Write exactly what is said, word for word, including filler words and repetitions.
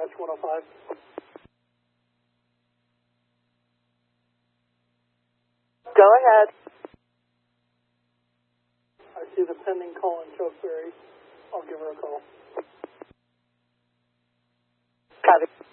Dispatch one oh five. Go ahead. I see the pending call in Chokeberry. I'll give her a call. Copy.